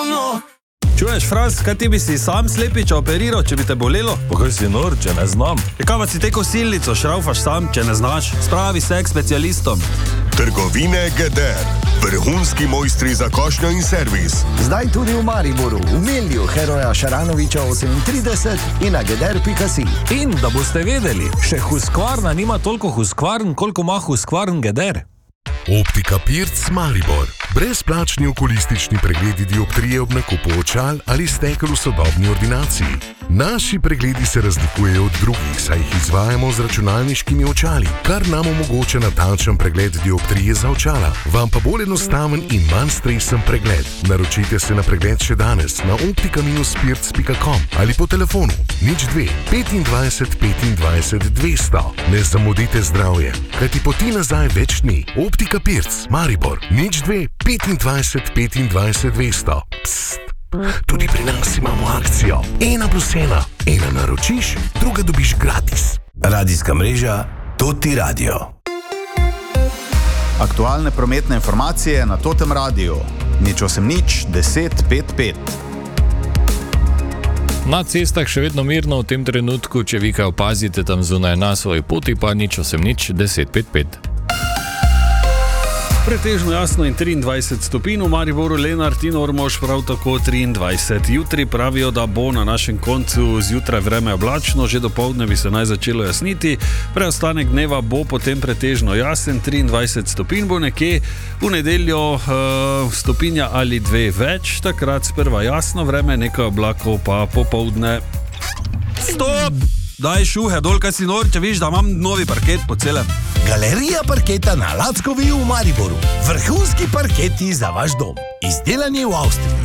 mano. Čuješ, Fras, kaj ti bi si sam slepiča operiral, če bi te bolelo? Pa kaj si nor, če ne znam? Kaj pa si te kosilnico šraufaš sam, če ne znaš? Spravi se k specialistom. Trgovine Geder. Vrhunski mojstri za košnjo in servis. Zdaj tudi v Mariboru, v Melju Heroja Šaranoviča 38 in na geder.si. In da boste vedeli, še Husqvarna nima toliko Husqvarn, koliko ima Husqvarn Geder. Optika Pirc Maribor. Brezplačni okulistični pregledi dioptrije ob nakupu očal ali stekel v sodobni ordinaciji. Naši pregledi se razlikujejo od drugih, saj jih izvajamo z računalniškimi očali, kar nam omogoča natančen pregled dioptrije za očala. Vam pa bolj enostaven in manj stresen pregled. Naročite se na pregled še danes na optika-pirc.com ali po telefonu 02 25 25 200. Ne zamudite zdravje, kajti poti nazaj več ni. Optika Pirc Maribor 02 25 25 200. Psst. Tudi pri nas imamo akcijo 1+1. Ena naročiš, druga dobiš gratis. Radijska mreža Toti Radio. Aktualne prometne informacije na Totem Radiu. 080 10 55. Na cestah še vedno mirno v tem trenutku, če vi kaj opazite tam zunaj na svoji poti, pa 080 10 55. Pretežno jasno in 23 stopinj v Mariboru, Lenart in Ormož prav tako 23. Jutri pravijo, da bo na našem koncu zjutraj vreme oblačno, že dopoldne bi se naj začelo jasniti, preostanek dneva bo potem pretežno jasen, 23 stopinj bo nekje, v nedeljo stopinja ali dve več, takrat sprva jasno vreme, nekaj oblakov pa popoldne. Stop! Daj šuhe dol, kaj si nor, če viš, da imam novi parket po celem. Galerija parketa na Lackovi v Mariboru. Vrhunski parketi za vaš dom. Izdelani v Avstriji.